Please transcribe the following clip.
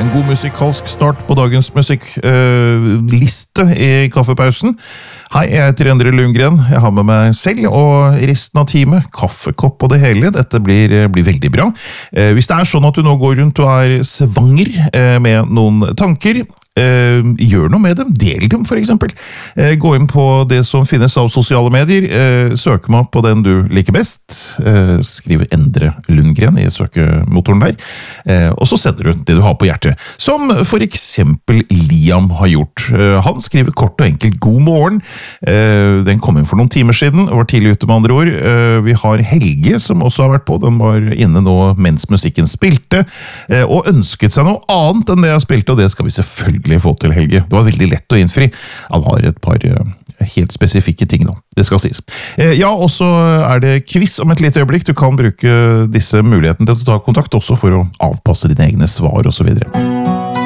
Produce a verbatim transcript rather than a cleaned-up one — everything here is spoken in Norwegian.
En god musikalsk start på dagens musikkliste uh, i kaffepausen. Hei, jeg heter Endre Lundgren. Jeg har med meg selv og resten av teamet, kaffekopp og det hele. Dette blir, blir veldig bra. Uh, hvis det er sånn at du nå går rundt og er svanger uh, med noen tanker, Uh, gjør noe med dem, del dem for eksempel. Uh, gå inn på det som finnes av sosiale medier, uh, søk meg på den du liker best, uh, skriv Endre Lundgren i søkemotoren der, uh, og så sender du det du har på hjertet. Som for eksempel Liam har gjort. Uh, han skriver kort og enkelt god morgen. Uh, den kom inn for noen timer siden, var tidlig ute med andre ord. Uh, vi har Helge som også har vært på, den var inne nå mens musikken spilte, uh, og ønsket seg noe annet enn det jeg spilte, og det skal vi selvfølgelig få til, Helge. Det var veldig lett å innfri. Han har et par uh, helt spesifikke ting nå. Det skal sies. Eh, ja, og så er det quiz om et lite øyeblikk. Du kan bruke disse mulighetene til å ta kontakt også for å avpasse dine egne svar og så videre.